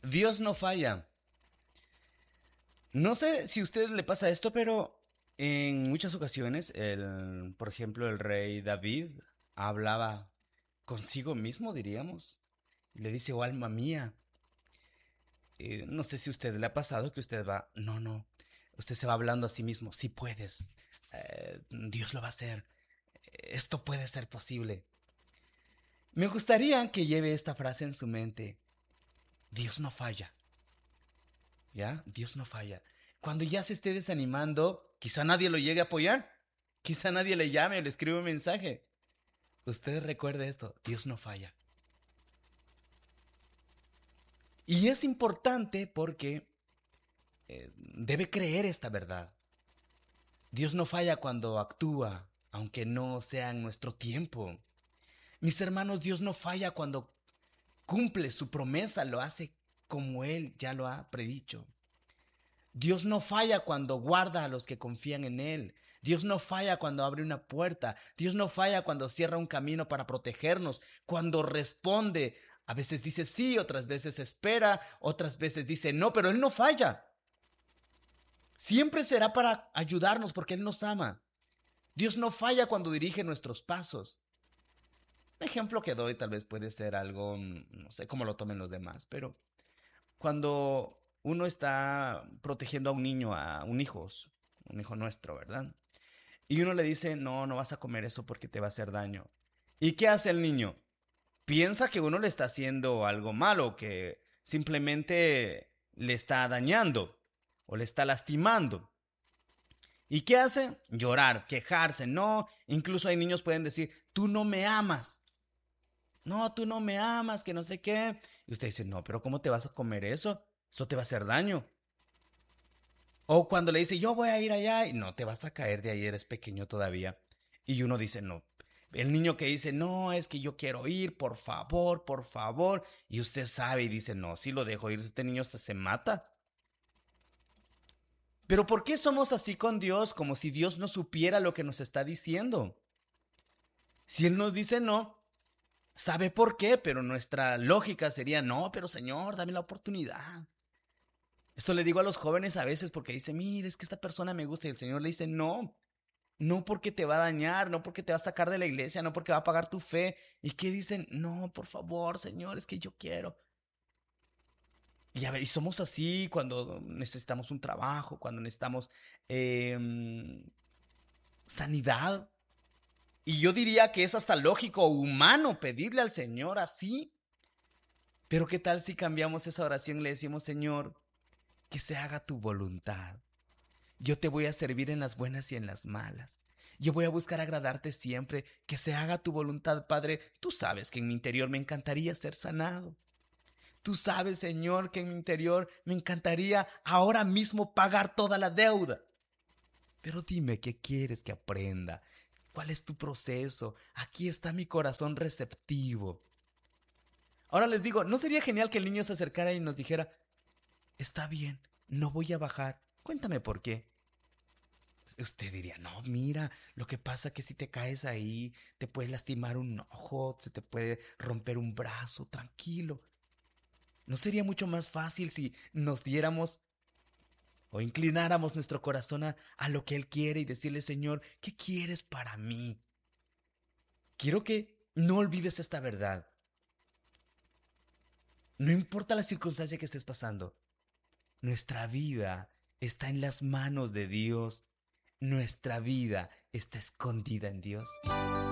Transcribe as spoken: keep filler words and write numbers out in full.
Dios no falla. No sé si a usted le pasa esto, pero en muchas ocasiones, el, por ejemplo, el rey David hablaba consigo mismo, diríamos. Y le dice, oh alma mía. Eh, no sé si a usted le ha pasado que usted va, no, no. Usted se va hablando a sí mismo, sí puedes. Eh, Dios lo va a hacer. Esto puede ser posible. Me gustaría que lleve esta frase en su mente. Dios no falla. ¿Ya? Dios no falla. Cuando ya se esté desanimando, quizá nadie lo llegue a apoyar. Quizá nadie le llame o le escriba un mensaje. Usted recuerde esto, Dios no falla. Y es importante porque eh, debe creer esta verdad. Dios no falla cuando actúa, aunque no sea en nuestro tiempo. Mis hermanos, Dios no falla cuando cumple su promesa, lo hace como Él ya lo ha predicho. Dios no falla cuando guarda a los que confían en Él. Dios no falla cuando abre una puerta. Dios no falla cuando cierra un camino para protegernos. Cuando responde, a veces dice sí, otras veces espera, otras veces dice no, pero Él no falla. Siempre será para ayudarnos porque Él nos ama. Dios no falla cuando dirige nuestros pasos. Un ejemplo que doy tal vez puede ser algo, no sé cómo lo tomen los demás, pero cuando uno está protegiendo a un niño, a un hijo, un hijo nuestro, ¿verdad? Y uno le dice, no, no vas a comer eso porque te va a hacer daño. ¿Y qué hace el niño? Piensa que uno le está haciendo algo malo, que simplemente le está dañando o le está lastimando. ¿Y qué hace? Llorar, quejarse, no. Incluso hay niños que pueden decir, tú no me amas. No, tú no me amas, que no sé qué. Y usted dice, no, pero ¿cómo te vas a comer eso? Eso te va a hacer daño. O cuando le dice, yo voy a ir allá, y no, te vas a caer de ahí, eres pequeño todavía. Y uno dice, no. El niño que dice, no, es que yo quiero ir, por favor, por favor. Y usted sabe y dice, no, si lo dejo ir, este niño hasta se mata. Pero ¿por qué somos así con Dios? Como si Dios no supiera lo que nos está diciendo. Si Él nos dice no, sabe por qué, pero nuestra lógica sería, no, pero Señor, dame la oportunidad. Esto le digo a los jóvenes a veces porque dice, mire, es que esta persona me gusta y el Señor le dice, no, no porque te va a dañar, no porque te va a sacar de la iglesia, no porque va a pagar tu fe. ¿Y qué dicen? No, por favor, Señor, es que yo quiero. Y, a ver, y somos así cuando necesitamos un trabajo, cuando necesitamos eh, sanidad. Y yo diría que es hasta lógico, humano, pedirle al Señor así. Pero ¿qué tal si cambiamos esa oración y le decimos, Señor, que se haga tu voluntad? Yo te voy a servir en las buenas y en las malas. Yo voy a buscar agradarte siempre, que se haga tu voluntad, Padre. Tú sabes que en mi interior me encantaría ser sanado. Tú sabes, Señor, que en mi interior me encantaría ahora mismo pagar toda la deuda. Pero dime qué quieres que aprenda. ¿Cuál es tu proceso? Aquí está mi corazón receptivo. Ahora les digo, ¿no sería genial que el niño se acercara y nos dijera, está bien, no voy a bajar, cuéntame por qué? Usted diría, no, mira, lo que pasa es que si te caes ahí, te puedes lastimar un ojo, se te puede romper un brazo, tranquilo. ¿No sería mucho más fácil si nos diéramos o inclináramos nuestro corazón a, a lo que Él quiere y decirle, Señor, ¿qué quieres para mí? Quiero que no olvides esta verdad. No importa la circunstancia que estés pasando, nuestra vida está en las manos de Dios. Nuestra vida está escondida en Dios.